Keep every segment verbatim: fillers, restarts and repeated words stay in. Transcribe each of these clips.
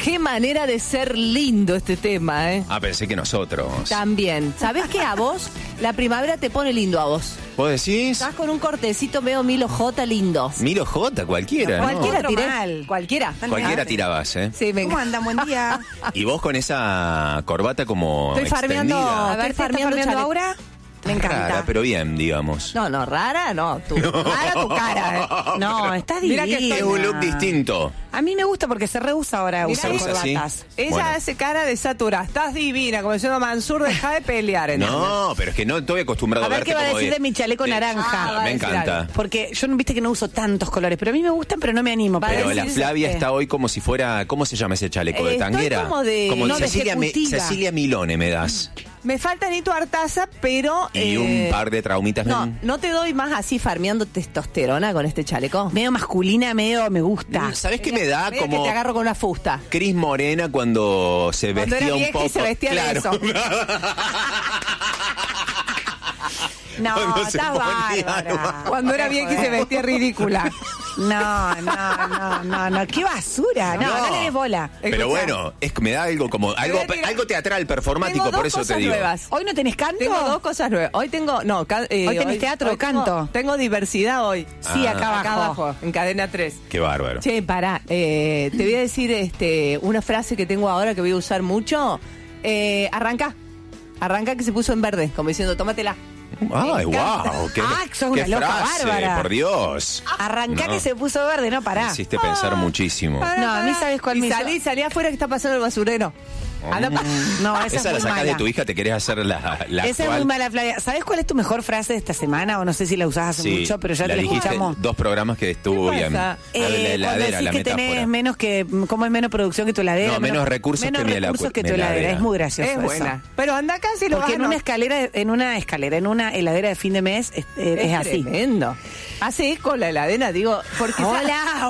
Qué manera de ser lindo este tema, ¿eh? Ah, pensé que nosotros. También. ¿Sabés qué? A vos, la primavera te pone lindo a vos. ¿Vos decís? Estás con un cortecito medio Milo J lindo. Milo J, cualquiera, ¿no? Cualquiera Otro tiré. mal. Cualquiera. Cualquiera tirabas, ¿eh? Sí, me ¿Cómo encanta. andan? Buen día. Y vos con esa corbata como Estoy farmeando. extendida. A ver, Estoy ¿te está farmeando chale- Aura? Me encanta. Rara, pero bien, digamos. No, no, rara no. Tú. Rara tu cara, ¿eh? No, estás Mira divina. que Es un look distinto. A mí me gusta porque se rehúsa ahora ¿Y se usar usa así? corbatas. Ella Bueno. hace cara de satura. Estás divina, como diciendo Mansur, deja de pelear. ¿entendés? No, pero es que no estoy acostumbrado A a, ver verte qué va a como decir de mi chaleco Sí. naranja. Ah, va a Me decir encanta. algo. Porque yo no viste que no uso tantos colores, pero a mí me gustan, pero no me animo. Va a Pero decir la eso, Flavia eh. está hoy como si fuera, ¿cómo se llama ese chaleco? Eh, ¿De estoy tanguera? como de- Como no, de Cecilia, Mi- ejecutiva. Cecilia Milone me das. Me falta ni tu artaza, pero... Y eh, un par de traumitas. No, ¿no? no te doy más así farmeando testosterona con este chaleco. Medio masculina, medio me gusta. ¿Sabés qué me da? Mira Como que te agarro con una fusta. Cris Morena cuando se Cuando vestía era un vieja poco. y se vestía de claro. eso. No, Cuando se estás ponía bárbara. algo. Cuando era vieja y se vestía ridícula. No, no, no, no, no. Qué basura. No, no, le des bola. Pero Escuchá. bueno, es que me da algo como algo, voy a tirar- algo teatral, performático, Tengo por dos eso te cosas digo. nuevas. ¿Hoy no tenés canto? Tengo dos cosas nuevas. Hoy tengo... No, ca- eh, Hoy tenés teatro, hoy tengo- canto. Tengo diversidad hoy. Sí, Ah. acá abajo. Acá abajo, en cadena tres. Qué bárbaro. Che, pará, eh, te voy a decir este, una frase que tengo ahora que voy a usar mucho. Eh, arranca. Arranca que se puso en verde, como diciendo, tómatela. Ay, Me encanta. wow, qué, Ah, sos qué una loca frase, bárbara. por Dios. Arrancá No. que se puso verde, no Me pará. hiciste pensar muchísimo. Pará, No, a mí pará. sabes cuál y me hizo- salí, salí afuera que está pasando el basurero. Anda pa- No, esa, Esa es la muy sacás mala. de tu hija, te querés hacer la, la Esa es actual. muy mala, Flavia. ¿Sabes cuál es tu mejor frase de esta semana? O no sé si la usás hace Sí, mucho, pero ya la te la dijiste escuchamos. dos programas que estuvo ¿Qué bien. pasa? La de la Eh, cuando heladera, decís la que metáfora. tenés menos que, ¿cómo es menos producción que tu heladera? No, menos recursos menos que mi hela- recursos que mi tu heladera. heladera. Es muy gracioso Es eso. buena. Pero anda acá si lo Porque vas en a una no- escalera, en una escalera, en una heladera de fin de mes es, eh, es Es así. tremendo. Hace eco la heladera, digo, porque... Hola,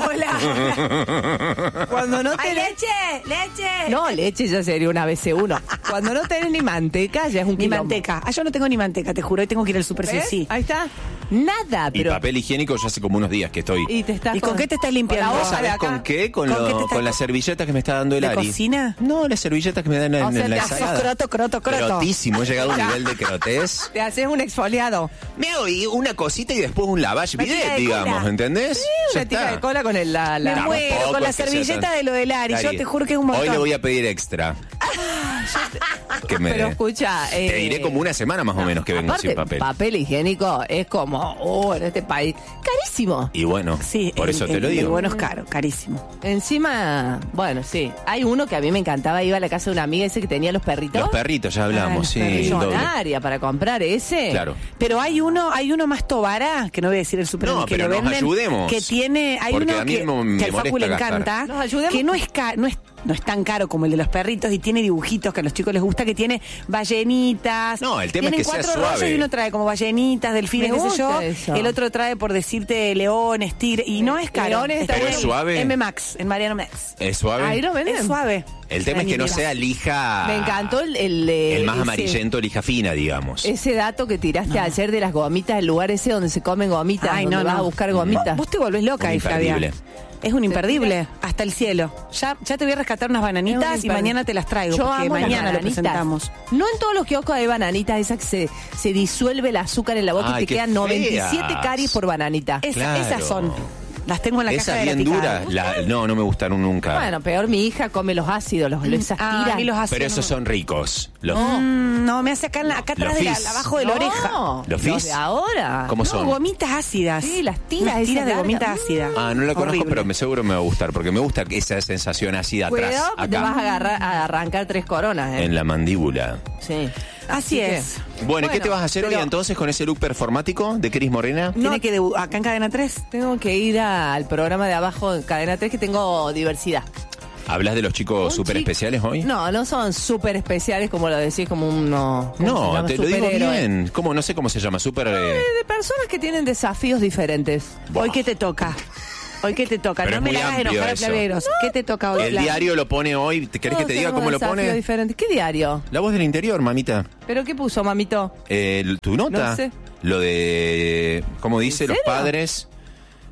hola. Cuando no ¡Ay, tenés... leche! ¡Leche! No, leche ya sería una B C uno. Cuando no tenés ni manteca, ya es un Ni quilombo. manteca. Ah, yo no tengo ni manteca, te juro. Hoy tengo que ir al super sí o ¿Ves? sí. Ahí está. Nada, Y pero... papel higiénico ya hace como unos días que estoy. ¿Y, te estás ¿Y con qué te estás limpiando? Con la ¿Vos hoja de sabés acá. con qué? Con, ¿Con lo- qué te estás- con las servilletas que me está dando el ¿De Ari. cocina? No, las servilletas que me dan en, O sea, en la te haces ensalada. croto, croto, croto. Crotísimo, he llegado a un nivel de crotez. Te haces un exfoliado. Me hago y una cosita y después un lavage Una tira bidet, de digamos, cola. ¿entendés? Ya Una tira está. de cola con el, la... la- Me Tampoco muero con la es que sea servilleta tan- de lo del Ari. Yo Ari, te juro que es un montón. Hoy le voy a pedir extra. Que me Pero dé. escucha... eh, Te diré como una semana más o menos que vengo aparte, sin papel. papel higiénico es como... Oh, en este país... Carísimo. Y bueno, Sí, por el- eso te el- lo el digo. bueno es caro, carísimo. Encima... Bueno, sí. Hay uno que a mí me encantaba. Iba a la casa de una amiga ese que tenía los perritos. Los perritos, ya hablamos, Ah, sí. los perritos. doble. Millonaria para comprar ese. Claro. Pero hay uno, hay uno más tobara, que no voy a decir el super No, que pero lo nos venden, ayudemos. que tiene, hay Porque uno a mí que, no me que al Facu le molesta gastar. encanta, ¿Nos ayudemos? que no es, ca- no es no es tan caro como el de los perritos y tiene dibujitos que a los chicos les gusta, que tiene ballenitas. No, el tema es Tienen que sea cuatro rollos suave. y uno trae como ballenitas, delfines, Me qué sé yo. gusta eso. El otro trae, por decirte, leones, tigres. Y no es caro. Leones está Pero es bueno. suave. M Max, en Mariano Max. ¿Es suave? Ahí lo venden. Es suave. El tema es que no Mira. sea lija. Me encantó el... El, eh, El más ese- amarillento, lija fina, digamos. Ese dato que tiraste ayer de las gomitas, el lugar ese donde se comen gomitas, Ay, donde no, vas no. a buscar gomitas. Vos, vos te volvés loca Un ahí, Flavia. imperdible. Es un imperdible, hasta el cielo. Ya, ya te voy a rescatar unas Es bananitas un y imperdible. mañana te las traigo, Yo porque amo las mañana lo bananitas. presentamos. No en todos los kioscos hay bananitas, esas que se, se disuelve el azúcar en la boca Ay, y te qué quedan noventa y siete feas. caries por bananita. Esa- Claro. Esas son. Las tengo en la Esa caja de la bien picada. dura, la- no, no me gustaron nunca. Bueno, peor mi hija come los ácidos, los, esas Ah, tiras. a mí los ácidos Pero esos no. son ricos. Los, Mm, no, me hace acá, en la- acá Los atrás de la, Fizz. abajo de la No, oreja. ¿Los los Fizz? de ahora. ¿Cómo No, son? gomitas ácidas. Sí, las tiras Unas esas tiras de largas. gomita Mm. ácida. Ah, no la conozco, Horrible. pero me seguro me va a gustar, porque me gusta esa sensación así de atrás, Cuidado, te vas a, acá, agarrar, a arrancar tres coronas. ¿eh? en la mandíbula. Sí. Así que- es. Bueno, ¿y qué Bueno, te vas a hacer pero- hoy entonces con ese look performático de Cris Morena? Tiene que debu- acá en Cadena tres. Tengo que ir al programa de abajo, en Cadena tres, que tengo diversidad. ¿Hablas de los chicos Un súper chico- especiales hoy? No, no son súper especiales como lo decís, como uno... ¿cómo se No, llama? te lo digo Superhéroe. bien. ¿Cómo? No sé cómo se llama, súper... eh, De personas que tienen desafíos diferentes. Buah. Hoy, ¿qué te toca? Hoy, ¿qué te toca? Pero no es me muy la hagas amplio enojar a eso. Flavia Gross. ¿Qué te toca hoy, El Flavia? diario lo pone hoy. ¿Querés que Todos te diga tenemos cómo lo desafíos pone? diferentes. ¿Qué diario? La voz del interior, mamita. ¿Pero qué puso, mamito? Eh, ¿Tu nota? No sé. Lo de... ¿Cómo dice? ¿En Los serio? padres...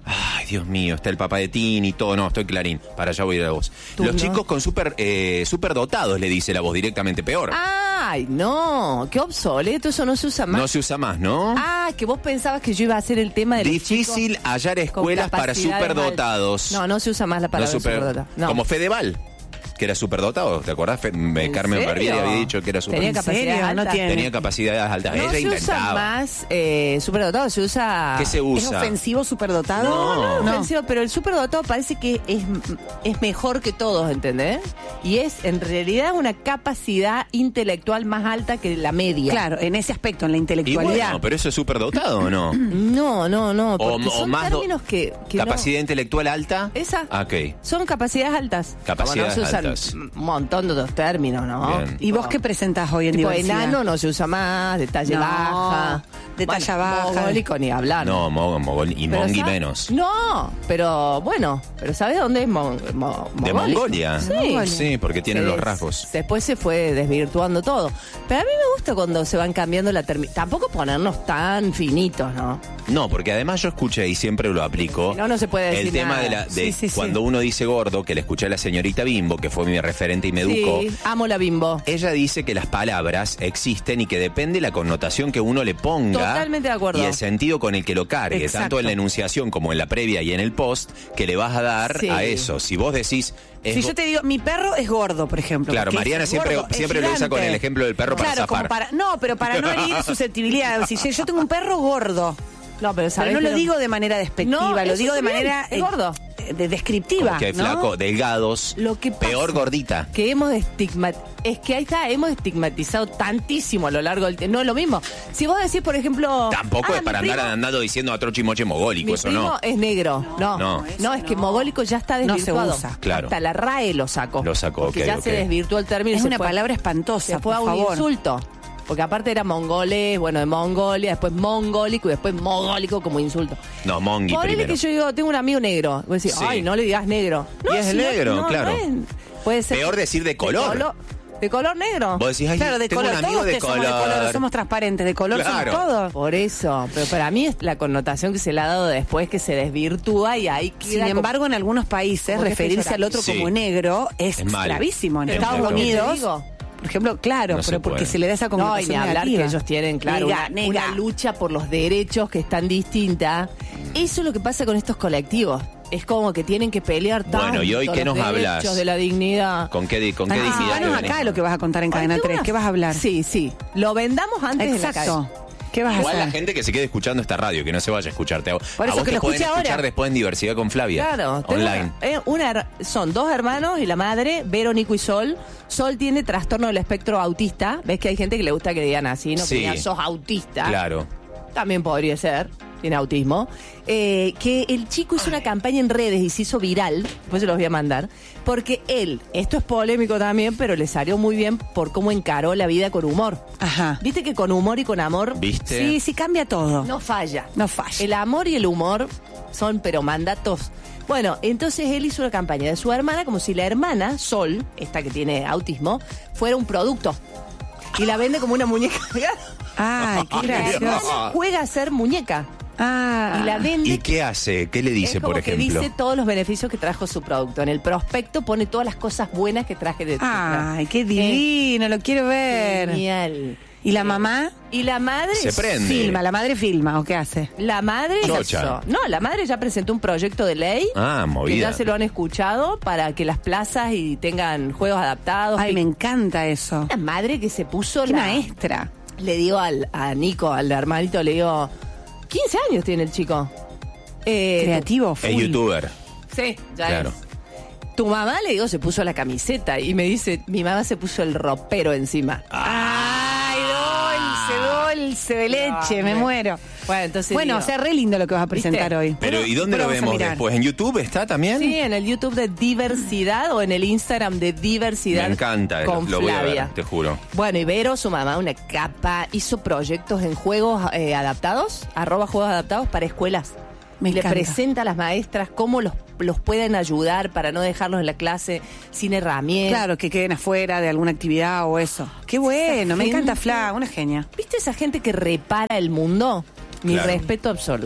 Ay, Dios mío, está el papá de Tini y todo. No, estoy Clarín. Para allá voy a ir a la voz. Tú Los no. chicos con super, eh, super dotados, le dice la voz, directamente peor. Ay, no, qué obsoleto, eso no se usa más. No se usa más, ¿no? Ah, que vos pensabas que yo iba a hacer el tema de los Difícil chicos hallar con escuelas para capacidades superdotados. mal. No, no se usa más la palabra No super- superdotado. No. Como Fedeval, que era superdotado. ¿Te acordás? Fe- me- ¿En Carmen serio? Barbie había dicho que era super. Tenía ¿En capacidades serio? No altas. tiene. Tenía capacidades altas. No Ella se usa inventaba. más eh, superdotado, se usa... ¿Qué se ¿Es usa? ofensivo superdotado? No. No, ofensivo, pero el superdotado parece que es, es mejor que todos, ¿entendés? Y es en realidad una capacidad intelectual más alta que la media. Claro, en ese aspecto, en la Y intelectualidad. bueno, pero eso es superdotado, ¿o no? No, no, no, O, porque o son más do- términos que, que no- capacidad intelectual alta. Esa. Ah, ok. Son capacidades altas. Capacidades Como no se usan altas. un montón de otros términos, ¿no? Bien. ¿Y vos qué presentás hoy en Tipo diversidad? enano no se usa más, de talla No, baja. de talla Bueno, baja. mogólico ni hablar. No, mo- mogol y Pero mongi ¿sabes? menos. No, pero bueno, pero ¿sabes dónde es mon- mo- ¿De mogólico? Mongolia? Sí. Sí, porque tienen Es- los rasgos. Después se fue desvirtuando todo. Pero a mí me gusta cuando se van cambiando la terminación. Tampoco ponernos tan finitos, ¿no? No, porque además yo escuché y siempre lo aplico. No, no se puede decir El tema nada. de, la, de Sí, sí, sí. cuando uno dice gordo, que le escuché a la señorita Bimbo, que fue mi referente y me educó. Sí, amo la Bimbo. Ella dice que las palabras existen y que depende la connotación que uno le ponga. Totalmente de acuerdo. Y el sentido con el que lo cargue, Exacto. tanto en la enunciación como en la previa y en el post, que le vas a dar Sí. a eso. Si vos decís... es Si go- yo te digo, mi perro es gordo, por ejemplo. Claro, porque Mariana es siempre- gordo, es siempre lo usa gigante. con el ejemplo del perro para Claro, como zafar. para, no, pero para no herir susceptibilidad. Si yo, yo tengo un perro gordo, No, pero pero ¿sabes? no lo Pero- digo de manera despectiva, No, lo eso digo de está bien, manera es gordo. eh, de descriptiva. Como que hay ¿no? flaco, delgados, Lo que pasa peor gordita. Que hemos estigmatizado. Es que ahí está, hemos estigmatizado tantísimo a lo largo del tiempo. No es lo mismo. Si vos decís, por ejemplo. Tampoco ah, es para mi andar primo- andando diciendo a trochi moche mogólico, Mi eso primo no. es negro. No, No. no, es que mogólico ya está No se desvirtuado. usa. Claro. Hasta la R A E lo sacó. Lo sacó, Porque ok, ya ok. se desvirtuó el término. y Es se una fue- palabra espantosa, Se fue por a un favor. insulto. Porque aparte era mongoles, bueno, de Mongolia, después mongólico y después mogólico como insulto. No, mongi Ponele primero. que yo digo, tengo un amigo negro. Vos decís, Sí. ay, no le digas negro. No, Y es si no- negro, no, claro. no es- puede ser. Peor decir de color. colo- De color negro. Vos decís, ay, Claro, de tengo color. un amigo Todos de que somos de color. color, somos transparentes, de color Claro. somos todos. Por eso, pero para mí es la connotación que se le ha dado después que se desvirtúa y ahí queda Sin como- embargo, en algunos países, como que referirse te al otro Sí. como negro es, Es mal. gravísimo. En Es Estados muy ¿Por qué te Unidos, digo? por ejemplo, claro, No se pero porque puede. se le da esa No, y connotación ni hablar negativa. que ellos tienen, claro, Nega, una, nega. una lucha por los derechos que es tan distinta. Eso es lo que pasa con estos colectivos. Es como que tienen que pelear tanto Bueno, ¿y hoy qué los nos hablas? derechos de la dignidad. ¿Con qué, di- con qué dignidad te Anticipanos venís? acá lo que vas a contar en Cadena Ay, tengo tres. una- ¿Qué vas a hablar? Sí, sí. Lo vendamos antes de la Exacto. calle. ¿Qué vas a Igual la hacer? gente que se quede escuchando esta radio, que no se vaya a escucharte. A, Por a eso vos que te lo pueden escuche ahora. escuchar después en Diversidad con Flavia. Claro, tengo Online. una- eh, una her- son dos hermanos y la madre, Vero, Nico y Sol. Sol tiene trastorno del espectro autista. ¿Ves que hay gente que le gusta que digan así, no? Sí. Que digan, sos autista. Claro. También podría ser, tiene autismo. Eh, que el chico hizo una campaña en redes y se hizo viral, después se los voy a mandar, porque él, esto es polémico también, pero le salió muy bien por cómo encaró la vida con humor. Ajá. Viste que con humor y con amor ¿Viste? Sí, sí, cambia todo. no falla. No falla. El amor y el humor son, pero mandatos. Bueno, entonces él hizo una campaña de su hermana como si la hermana, Sol, esta que tiene autismo, fuera un producto. Y la vende como una muñeca. Ay, qué La hermana gracioso. juega a ser muñeca. Ah. Y la vende. ¿Y qué hace? ¿Qué le dice, es como por ejemplo? que dice todos los beneficios que trajo su producto. En el prospecto pone todas las cosas buenas que traje de Ay, qué divino, lo quiero ver. Genial. ¿Y la mamá? Y la madre Se prende. Filma, la madre filma, ¿o qué hace? La madre Chocha. hizo- no, la madre ya presentó un proyecto de ley Ah, que movida. ya se lo han escuchado para que las plazas y tengan juegos adaptados. Ay, Pic- me encanta eso. Una madre que se puso Qué la maestra. le digo al, a Nico, al hermanito, le digo, quince años tiene el chico. Eh, Creativo, Es full. youtuber. Sí, ya Claro. es. Tu mamá, le digo, se puso la camiseta y me dice, mi mamá se puso el ropero encima. Ay, dulce, dulce de leche, me No, muero. Bueno, entonces Bueno, digo, o sea, re lindo lo que vas a presentar ¿Viste? hoy. Pero ¿y dónde lo Vamos a vemos mirar. después? ¿En YouTube está también? sí, en el YouTube de Diversidad o en el Instagram de Diversidad. Me encanta, con lo voy a Flavia. ver, te juro. Bueno, y Vero, su mamá, una capa, hizo proyectos en juegos eh, adaptados, arroba juegos adaptados para escuelas. Me Le encanta. presenta a las maestras cómo los, los pueden ayudar para no dejarlos en la clase sin herramientas. Claro, que queden afuera de alguna actividad o eso. Qué bueno, me gente- encanta Fla, una genia. ¿Viste esa gente que repara el mundo? Mi Claro. respeto absoluto.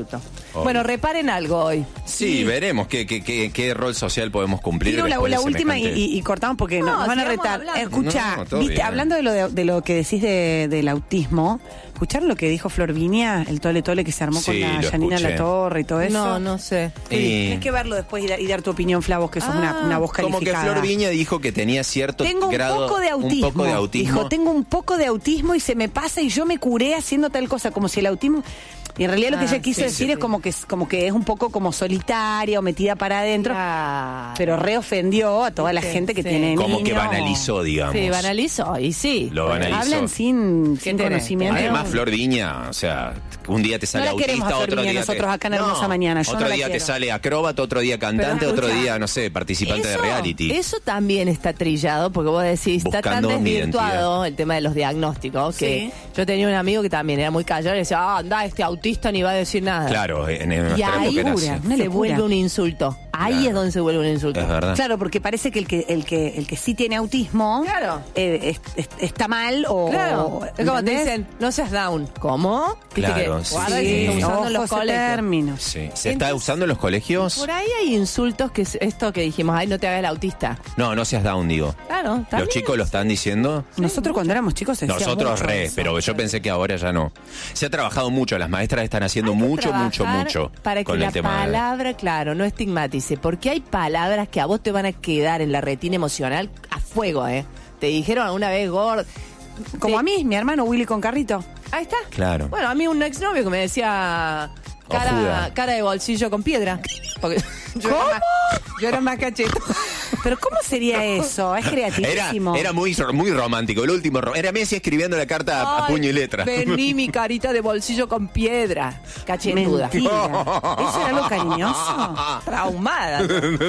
Obvio. Bueno, reparen algo hoy. Sí, veremos qué, qué, qué, qué rol social podemos cumplir. Tiro la, después la de última y, semejante- y- y cortamos porque No, nos van a sigamos retar. hablando. Escucha, No, todo viste, bien. hablando de lo, de, de lo que decís de, del autismo, ¿escucharon lo que dijo Florvinia, el tole tole que se armó Sí, con la lo Janina escuché. La Torre y todo eso? No, no sé. Y- Tienes que verlo después y, da- y dar tu opinión, Flavos, que sos Ah, una, una voz Como que calificada. Flor Viña dijo que tenía cierto Tengo un grado... poco de autismo. Un poco de autismo. Dijo, tengo un poco de autismo y se me pasa y yo me curé haciendo tal cosa, como si el autismo... Y en realidad lo que Ah, ella quiso sí, decir sí. es como que, es como que es un poco como solitaria o metida para adentro, Claro. pero reofendió a toda la Sí, gente que sí. tiene Como que niños. banalizó, digamos. Sí, banalizó, y sí. Lo banalizó. Hablan sin, sin tenés? conocimiento. Además, Flor Viña, o sea, un día te sale No la queremos a autista, Flor otro Viña día nosotros te... acá en Hermosa Mañana, yo otro no la día te quiero. sale acróbata, otro día cantante, Pero otro escucha, día, no sé, participante de Eso- reality. Eso también está trillado, porque vos decís, está tan Buscando mi desvirtuado el tema de los diagnósticos, que Sí. yo tenía un amigo que también era muy callado y decía, ah, anda, este autista ni va a decir nada. Claro, en, en Y nuestra ahí época era Locura, así. una se locura. vuelve un insulto. Ahí Claro. es donde se vuelve un insulto. Es verdad. Claro, porque parece que el que el que el que sí tiene autismo Claro. eh, es- es- está mal o Claro, o- es como te ¿entendés? dicen, no seas down. ¿Cómo? Viste Claro, que sí. guarda Sí, que se está usando en ojo los ese colegios. término. Sí. ¿Se está Entonces- usando en los colegios? Por ahí hay insultos que es esto que dijimos, ay, no te hagas el autista. No, no seas down, digo. Claro, ¿Los también. chicos lo están diciendo? Nosotros cuando éramos chicos se decía Nosotros mucho re, eso. pero yo pensé que ahora ya no. Se ha trabajado mucho, las maestras están haciendo Hay que mucho, mucho, trabajar mucho para que con la el tema de- palabra, claro, no estigmatice, porque hay palabras que a vos te van a quedar en la retina emocional a fuego, ¿eh? Te dijeron alguna vez, gordo. Como te- a mí, mi hermano Willy con carrito. Ahí está. Claro. Bueno, a mí un exnovio que me decía cara, Ojuda. cara de bolsillo con piedra. Porque yo ¿Cómo? Era más, yo era más cacheto. Pero ¿cómo sería eso? Es Era, creativísimo. era muy, muy romántico. El último ro- era Messi escribiendo la carta a, a Ay, puño y letra. Vení mi carita de bolsillo con piedra. Cachetuda. Mentira. ¿Eso era algo cariñoso? Traumada.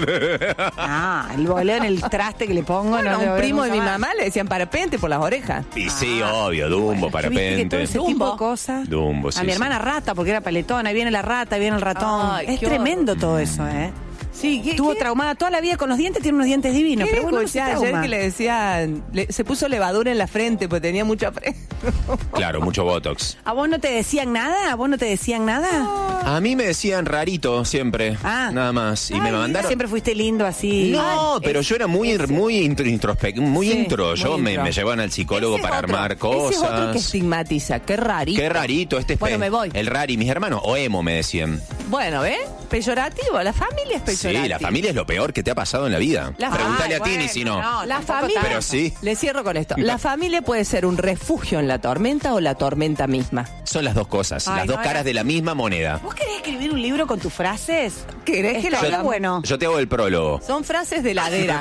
Ah, el boleo en el traste que le pongo. Bueno, no a lo un veo primo de nunca mi más. mamá le decían parapente por las orejas. Y sí, obvio, Dumbo, Es que viste que todo parapente. ese tipo Dumbo. de cosas. Dumbo, sí, A mi sí. hermana rata, porque era paletona. Ahí viene la rata, ahí viene el ratón. Ay, es qué tremendo todo eso, ¿eh? Sí, ¿qué, Estuvo qué- traumada toda la vida con los dientes, tiene unos dientes divinos. ¿Qué Pero bueno, no se escuché ayer trauma. que le decían, le- se puso levadura en la frente porque tenía mucha frente. Claro, mucho botox. ¿A vos no te decían nada? ¿A vos no te decían nada? A mí me decían rarito siempre. Ah. Nada más. Y me Ay, mandaron. Siempre fuiste lindo así. No, Ay, pero ese- yo era muy, ese- muy intro, introspec- muy Sí, intro. Yo muy me, intro. me llevaban al psicólogo Ese es para otro, armar Ese es otro que cosas. estigmatiza, qué rarito. Qué rarito, este es Bueno, pe- me voy. El rari, mis hermanos, o emo me decían. Bueno, ¿ves? Peyorativo, la familia es peyorativa. Sí, la familia es lo peor que te ha pasado en la vida. La- Pregúntale Ay, a Tini bueno, si no. no. La Tampoco familia. Pero sí. Le cierro con esto. La familia puede ser un refugio en la tormenta o la tormenta misma. Son las dos cosas, Ay, las no, dos caras era- de la misma moneda. ¿Vos querés escribir un libro con tus frases? ¿Querés que lo Estaría hagamos? bueno. Yo te hago el prólogo. Son frases de ladera.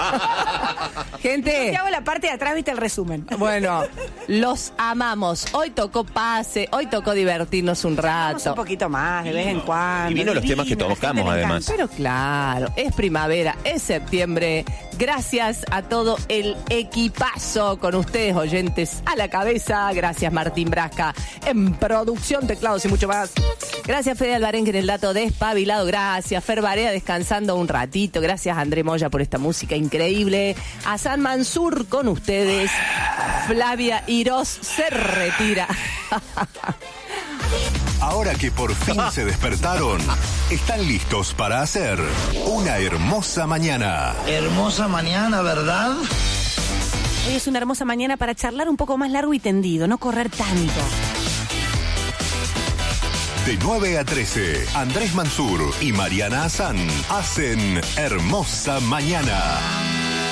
Te Gente, hago la parte de atrás, viste el resumen. bueno, los amamos. Hoy tocó pase, hoy tocó divertirnos un Vamos un rato. poquito más, de vez en cuando. Y vino los temas que Divino, la gente tocamos, le además. encanta. Pero claro, es primavera, es septiembre. Gracias a todo el equipazo con ustedes, oyentes a la cabeza. Gracias, Martín Brasca, en producción, teclados y mucho más. Gracias, Fede Alvarenque, en el dato despabilado. Gracias, Fer Barea, descansando un ratito. Gracias, André Moya, por esta música increíble. A San Mansur con ustedes. Flavia Iros se retira. Ahora que por fin se despertaron, están listos para hacer una hermosa mañana. Hermosa mañana, ¿verdad? Hoy es una hermosa mañana para charlar un poco más largo y tendido, no correr tanto. De nueve a trece, Andrés Mansur y Mariana Hassan hacen Hermosa Mañana.